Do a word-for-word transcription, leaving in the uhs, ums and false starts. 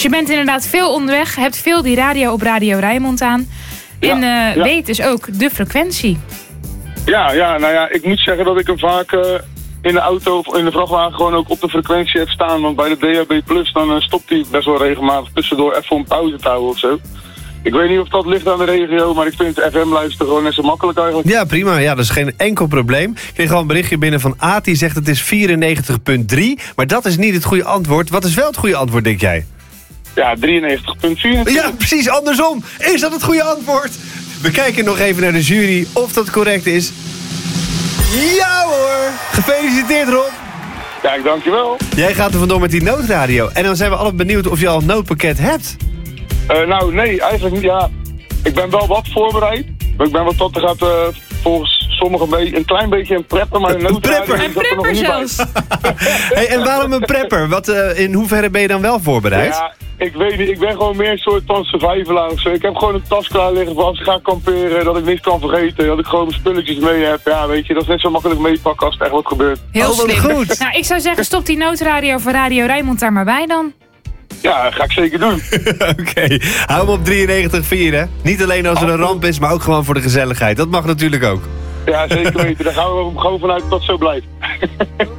je bent inderdaad veel onderweg, hebt veel die radio op Radio Rijnmond aan. Ja, en uh, ja. weet dus ook de frequentie. Ja, ja, nou ja, ik moet zeggen dat ik hem vaak uh, in de auto of in de vrachtwagen gewoon ook op de frequentie heb staan. Want bij de D H B plus, dan uh, stopt hij best wel regelmatig tussendoor even om pauze te houden of zo. Ik weet niet of dat ligt aan de regio, maar ik vind het F M luisteren gewoon net zo makkelijk eigenlijk. Ja, prima. Ja, dat is geen enkel probleem. Ik kreeg al een berichtje binnen van Aad, die zegt het is vierennegentig komma drie. Maar dat is niet het goede antwoord. Wat is wel het goede antwoord, denk jij? Ja, drieënnegentig komma vier. Ja, precies andersom. Is dat het goede antwoord? We kijken nog even naar de jury of dat correct is. Ja hoor! Gefeliciteerd, Rob. Ja, ik dank je wel. Jij gaat er vandoor met die noodradio. En dan zijn we allemaal benieuwd of je al een noodpakket hebt. Uh, nou, nee, eigenlijk niet. Ja, ik ben wel wat voorbereid. Maar ik ben wat dat er gaat uh, volgens sommigen een, een klein beetje een prepper, maar een noodradio Een is dat er nog prepper niet bij. zelfs. Hey, en waarom een prepper? Wat, uh, in hoeverre ben je dan wel voorbereid? Ja, ik weet niet. Ik ben gewoon meer een soort van survivalaar of zo. Ik heb gewoon een tas klaar liggen voor als ik ga kamperen, dat ik niks kan vergeten. Dat ik gewoon mijn spulletjes mee heb. Ja, weet je, dat is net zo makkelijk meepakken als er echt wat gebeurt. Heel Oh, wat slim. goed. Nou, ik zou zeggen, stop die noodradio voor Radio Rijnmond daar maar bij dan. Ja, ga ik zeker doen. Oké, okay. Hou hem op drieënnegentig komma vier, hè? Niet alleen als er een ramp is, maar ook gewoon voor de gezelligheid. Dat mag natuurlijk ook. Ja, zeker weten. Daar gaan we gewoon vanuit dat het zo blijft.